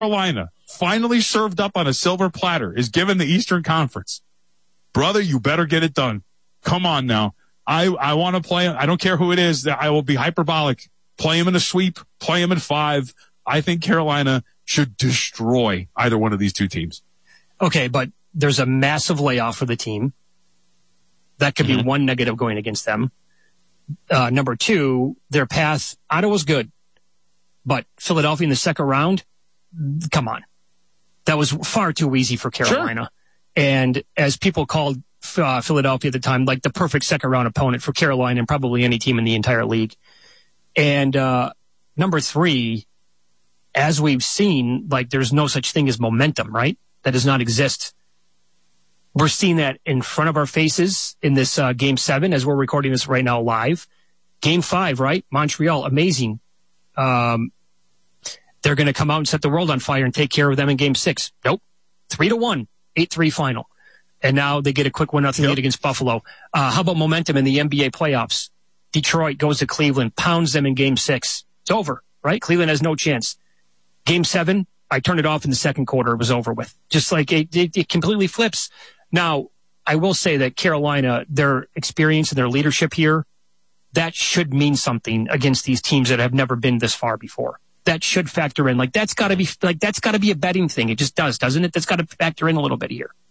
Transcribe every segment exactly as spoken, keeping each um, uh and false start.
Carolina, finally served up on a silver platter, is given the Eastern Conference. Brother, you better get it done. Come on now. I, I want to play. I don't care who it is. I will be hyperbolic. Play him in a sweep. Play him in five. I think Carolina should destroy either one of these two teams. Okay, but there's a massive layoff for the team. That could mm-hmm. be one negative going against them. Uh, number two, their path, Ottawa's good. But Philadelphia in the second round, come on. That was far too easy for Carolina. Sure. And as people called uh, Philadelphia at the time, like the perfect second round opponent for Carolina and probably any team in the entire league. And uh, number three, as we've seen, like there's no such thing as momentum, right? That does not exist. We're seeing that in front of our faces in this uh, game seven as we're recording this right now live. Game five, right? Montreal, amazing. Um, they're going to come out and set the world on fire and take care of them in game six. Nope. Three to one, eight three final. And now they get a quick one nothing lead against Buffalo. Uh, how about momentum in the N B A playoffs? Detroit goes to Cleveland, pounds them in game six. It's over, right? Cleveland has no chance. Game seven, I turned it off in the second quarter. It was over with. Just like it, it, it completely flips. Now, I will say that Carolina, their experience and their leadership here, that should mean something against these teams that have never been this far before. That should factor in. Like that's got to be like that's got to be a betting thing. It just does, doesn't it? That's got to factor in a little bit here.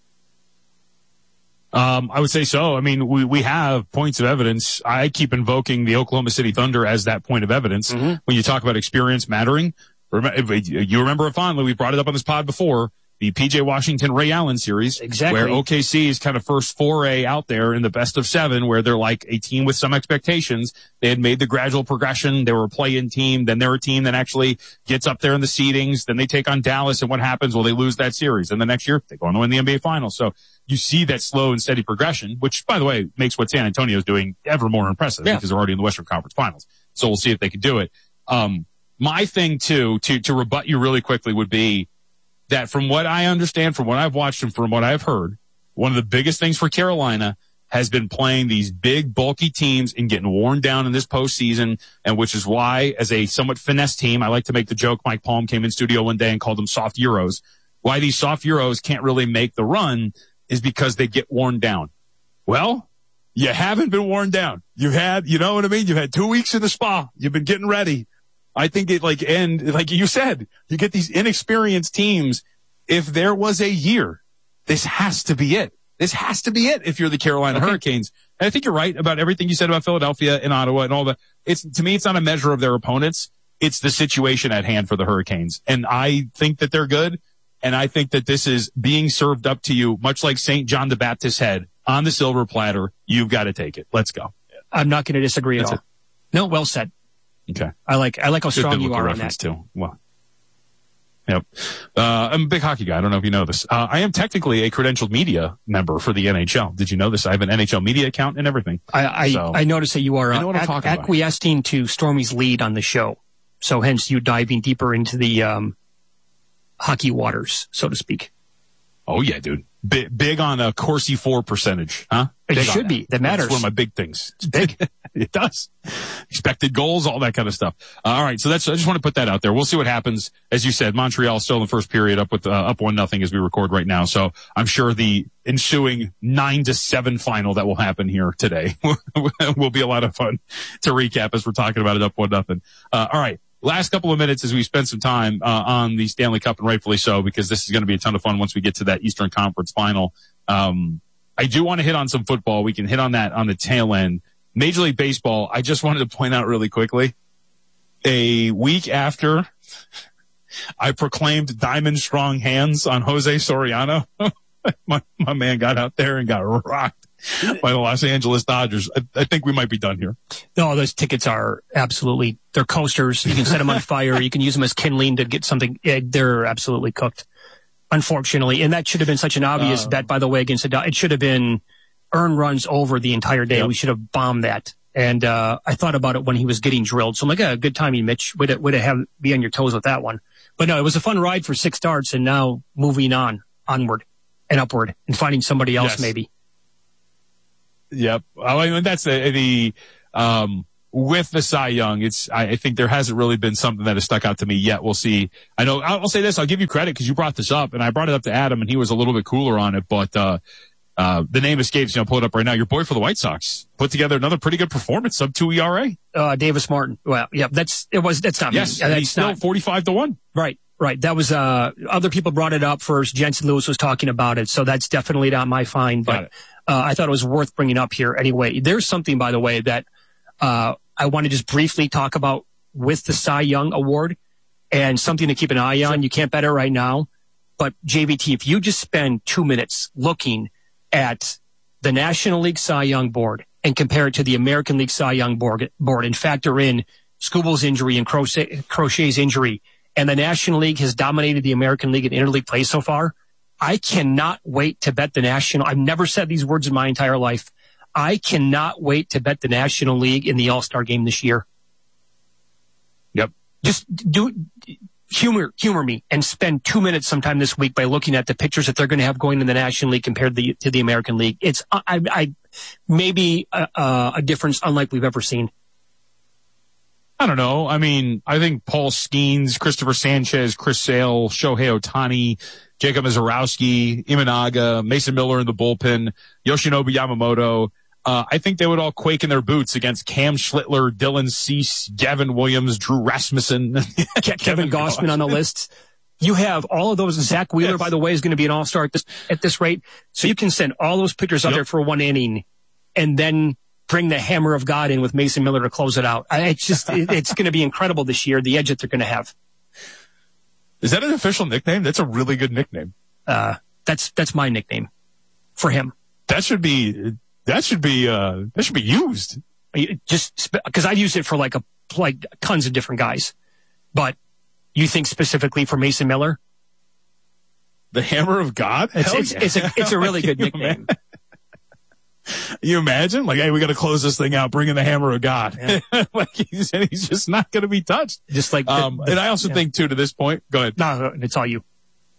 Um, I would say so. I mean, we, we have points of evidence. I keep invoking the Oklahoma City Thunder as that point of evidence. Mm-hmm. When you talk about experience mattering, you remember it fondly. We brought it up on this pod before. The P J Washington Ray Allen series, exactly. Where O K C's kind of first foray out there in the best of seven, where they're like a team with some expectations. They had made the gradual progression. They were a play-in team. Then they're a team that actually gets up there in the seedings. Then they take on Dallas, and what happens? Well, they lose that series. And the next year, they go on to win the N B A Finals. So you see that slow and steady progression, which, by the way, makes what San Antonio is doing ever more impressive yeah. because they're already in the Western Conference Finals. So we'll see if they can do it. Um, my thing, too, to to rebut you really quickly would be that from what I understand, from what I've watched and from what I've heard, one of the biggest things for Carolina has been playing these big, bulky teams and getting worn down in this postseason, and which is why, as a somewhat finesse team, I like to make the joke, Mike Palm came in studio one day and called them soft Euros. Why these soft Euros can't really make the run is because they get worn down. Well, you haven't been worn down. You've had, you know what I mean? You've had two weeks in the spa. You've been getting ready. I think it like, and like you said, you get these inexperienced teams. If there was a year, this has to be it. This has to be it if you're the Carolina okay. Hurricanes. And I think you're right about everything you said about Philadelphia and Ottawa and all that. It's, to me, it's not a measure of their opponents. It's the situation at hand for the Hurricanes. And I think that they're good. And I think that this is being served up to you, much like Saint John the Baptist's head on the silver platter. You've got to take it. Let's go. I'm not going to disagree That's at all. It. No, well said. Okay. I like, I like how Good strong you are on reference that. Too. Well, yep. Uh, I'm a big hockey guy. I don't know if you know this. Uh, I am technically a credentialed media member for the N H L. Did you know this? I have an N H L media account and everything. I, I, so, I noticed that you are uh, ac- acquiescing to Stormy's lead on the show. So hence you diving deeper into the, um, hockey waters, so to speak. Oh yeah, dude. Big, big on a Corsi four percentage, huh? It Big should be. That matters. That's one of my big things. It's big. It does. Expected goals, all that kind of stuff. Uh, all right. So that's, I just want to put that out there. We'll see what happens. As you said, Montreal still in the first period up with, uh, up one nothing as we record right now. So I'm sure the ensuing nine to seven final that will happen here today will be a lot of fun to recap as we're talking about it up one nothing. Uh, all right. Last couple of minutes as we spend some time uh, on the Stanley Cup, and rightfully so, because this is going to be a ton of fun once we get to that Eastern Conference final. Um, I do want to hit on some football. We can hit on that on the tail end. Major League Baseball, I just wanted to point out really quickly, a week after I proclaimed diamond strong hands on Jose Soriano, my, my man got out there and got rocked by the Los Angeles Dodgers. I, I think we might be done here. No, those tickets are absolutely, they're coasters. You can set them on fire. You can use them as kindling to get something. They're absolutely cooked, unfortunately. And that should have been such an obvious uh, bet, by the way, against the Dodgers. It should have been earn runs over the entire day. Yep. We should have bombed that. And uh I thought about it when he was getting drilled. So I'm like, yeah, good timing, Mitch. Way to, way to have, be on your toes with that one. But no, it was a fun ride for six starts, and now moving on, onward and upward and finding somebody else yes. maybe. Yep. I mean, that's the, the, um, with the Cy Young, it's, I, I think there hasn't really been something that has stuck out to me yet. We'll see. I know, I'll, I'll say this, I'll give you credit because you brought this up and I brought it up to Adam and he was a little bit cooler on it, but, uh, uh, the name escapes, you know, pull it up right now. Your boy for the White Sox put together another pretty good performance, sub two E R A. Uh, Davis Martin. Well, yeah, that's, it was, that's not yes, me. That's he's still not, forty-five to one. Right. Right. That was, uh, other people brought it up first. Jensen Lewis was talking about it. So that's definitely not my find, but, uh, I thought it was worth bringing up here anyway. There's something, by the way, that, uh, I want to just briefly talk about with the Cy Young Award and something to keep an eye on. You can't bet it right now, but J V T, if you just spend two minutes looking at the National League Cy Young board and compare it to the American League Cy Young board, board and factor in Skubal's injury and Crochet, Crochet's injury, and the National League has dominated the American League in interleague play so far, I cannot wait to bet the National. I've never said these words in my entire life. I cannot wait to bet the National League in the All-Star game this year. Yep. Just do humor, humor me and spend two minutes sometime this week by looking at the pictures that they're going to have going in the National League compared to the, to the American League. It's, I, I, maybe a, a difference unlike we've ever seen. I don't know. I mean, I think Paul Skeens, Christopher Sanchez, Chris Sale, Shohei Ohtani, Jacob Mizorowski, Imanaga, Mason Miller in the bullpen, Yoshinobu Yamamoto. Uh, I think they would all quake in their boots against Cam Schlittler, Dylan Cease, Gavin Williams, Drew Rasmussen. Kevin, Kevin Gossman on the list. You have all of those. Zach Wheeler, yes. by the way, is going to be an all-star at this, at this rate. So you can send all those pitchers out yep. there for one inning and then bring the hammer of God in with Mason Miller to close it out. I, it's just, it, it's going to be incredible this year, the edge that they're going to have. Is that an official nickname? That's a really good nickname. Uh, that's, that's my nickname for him. That should be, that should be, uh, that should be used. Just, cause I've used it for like a, like tons of different guys, but you think specifically for Mason Miller? The hammer of God? It's, it's, yeah. it's a, it's a really good nickname. You imagine? Like, hey, we got to close this thing out. Bring in the hammer of God. Yeah. Like he's, he's just not going to be touched. Just like, the, um, the, and I also yeah. think too, to this point, go ahead. No, it's all you.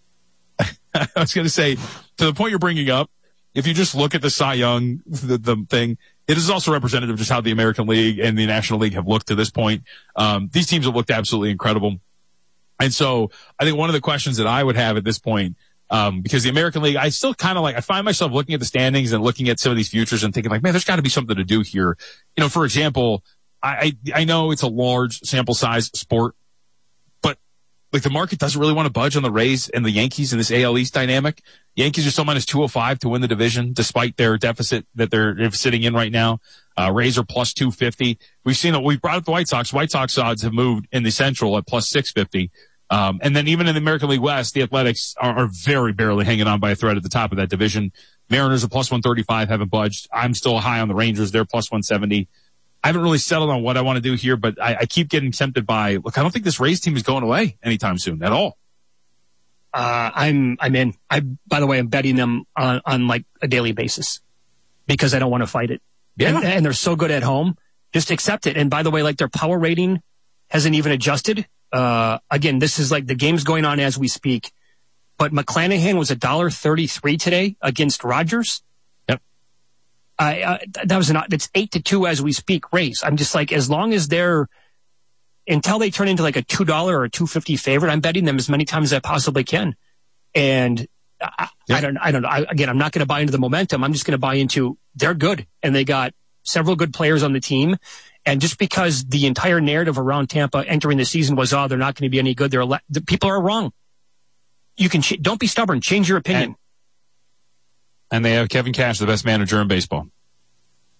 I was going to say, to the point you're bringing up, if you just look at the Cy Young, the, the thing, it is also representative of just how the American League and the National League have looked to this point. Um, these teams have looked absolutely incredible. And so I think one of the questions that I would have at this point, Um, because the American League, I still kind of like, I find myself looking at the standings and looking at some of these futures and thinking like, man, there's got to be something to do here. You know, for example, I, I, I know it's a large sample size sport, but like the market doesn't really want to budge on the Rays and the Yankees in this A L East dynamic. Yankees are still minus two oh five to win the division despite their deficit that they're sitting in right now. Uh, Rays are plus two fifty. We've seen that we brought up the White Sox. White Sox odds have moved in the Central at plus six fifty. Um, and then even in the American League West, the Athletics are, are very barely hanging on by a thread at the top of that division. Mariners are plus one thirty-five, haven't budged. I'm still high on the Rangers. They're plus one seventy. I haven't really settled on what I want to do here, but I, I keep getting tempted by, look, I don't think this Rays team is going away anytime soon at all. Uh, I'm, I'm in. I, by the way, I'm betting them on, on like a daily basis because I don't want to fight it. Yeah. And, and they're so good at home. Just accept it. And by the way, like their power rating hasn't even adjusted. Uh, again, this is like the game's going on as we speak, but McClanahan was a dollar thirty-three today against Rogers. Yep. I, uh, that was an, it's eight to two as we speak race. I'm just like, as long as they're, until they turn into like a two dollars or a two fifty favorite, I'm betting them as many times as I possibly can. And I, yep. I don't, I don't know. I, again, I'm not going to buy into the momentum. I'm just going to buy into they're good and they got several good players on the team. And just because the entire narrative around Tampa entering the season was, oh, they're not going to be any good, they're ele- the people are wrong. You can ch- don't be stubborn. Change your opinion. And, and they have Kevin Cash, the best manager in baseball.